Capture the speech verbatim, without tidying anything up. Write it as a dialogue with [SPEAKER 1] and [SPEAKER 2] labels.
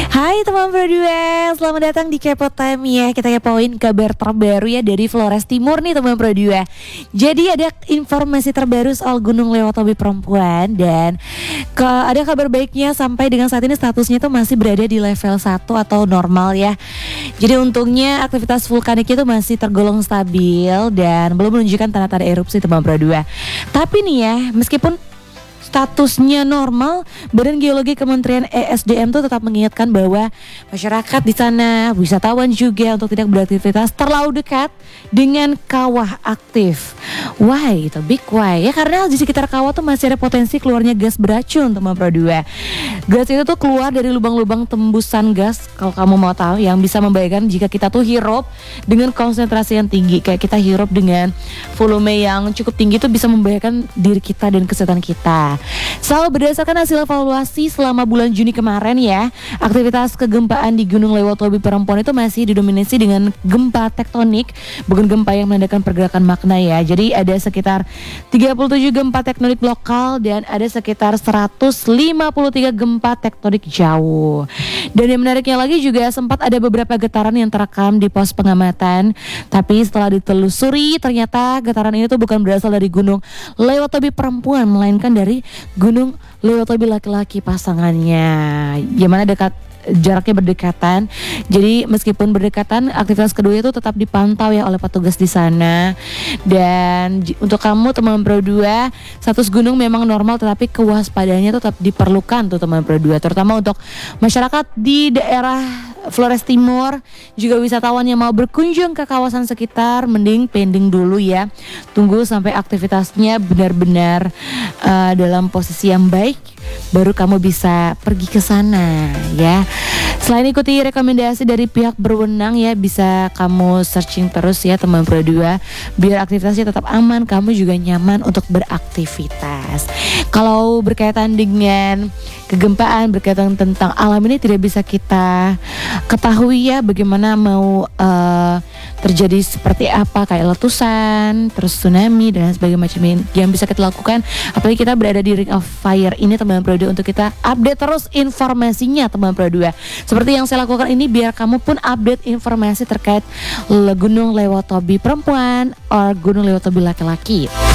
[SPEAKER 1] Hai teman Produa, selamat datang di Kepo Time ya. Kita kepoin kabar terbaru ya dari Flores Timur nih teman Produa. Jadi ada informasi terbaru soal Gunung Lewotobi perempuan. Dan ke, ada kabar baiknya, sampai dengan saat ini statusnya tuh masih berada di level satu atau normal ya. Jadi untungnya aktivitas vulkaniknya tuh masih tergolong stabil dan belum menunjukkan tanda-tanda erupsi teman Produa. Tapi nih ya, meskipun statusnya normal, Badan Geologi Kementerian E S D M tuh tetap mengingatkan bahwa masyarakat di sana, wisatawan juga, untuk tidak beraktivitas terlalu dekat dengan kawah aktif. Why? Itu big why ya, karena di sekitar kawah tuh masih ada potensi keluarnya gas beracun teman Pro dua. Gas itu tuh keluar dari lubang-lubang tembusan gas, kalau kamu mau tahu, yang bisa membahayakan jika kita tuh hirup dengan konsentrasi yang tinggi. Kayak kita hirup dengan volume yang cukup tinggi tuh bisa membahayakan diri kita dan kesehatan kita. So, berdasarkan hasil evaluasi selama bulan Juni kemarin ya, aktivitas kegempaan di Gunung Lewotobi perempuan itu masih didominasi dengan gempa tektonik, bukan gempa yang menandakan pergerakan makna ya. Jadi ada sekitar tiga puluh tujuh gempa tektonik lokal dan ada sekitar seratus lima puluh tiga gempa tektonik jauh. Dan yang menariknya lagi juga sempat ada beberapa getaran yang terekam di pos pengamatan, tapi setelah ditelusuri ternyata getaran ini tuh bukan berasal dari Gunung Lewotobi perempuan, melainkan dari Gunung Lewotobi laki-laki pasangannya, yang mana dekat, jaraknya berdekatan. Jadi meskipun berdekatan, aktivitas kedua itu tetap dipantau ya oleh petugas di sana. Dan j- untuk kamu teman Pro dua, status gunung memang normal, tetapi kewaspadaannya tetap diperlukan tuh teman Pro dua, terutama untuk masyarakat di daerah Flores Timur, juga wisatawan yang mau berkunjung ke kawasan sekitar, mending pending dulu ya. Tunggu sampai aktivitasnya benar-benar uh, dalam posisi yang baik, baru kamu bisa pergi ke sana ya. Selain ikuti rekomendasi dari pihak berwenang ya, bisa kamu searching terus ya teman Pro dua, biar aktivitasnya tetap aman, kamu juga nyaman untuk beraktivitas. Kalau berkaitan dengan kegempaan, berkaitan tentang alam ini, tidak bisa kita ketahui ya bagaimana mau uh, terjadi seperti apa, kayak letusan, terus tsunami dan sebagainya macam yang bisa kita lakukan. Apalagi kita berada di Ring of Fire ini teman Pro dua, untuk kita update terus informasinya teman Pro dua. Seperti yang saya lakukan ini, biar kamu pun update informasi terkait Gunung Lewotobi perempuan or Gunung Lewotobi laki-laki.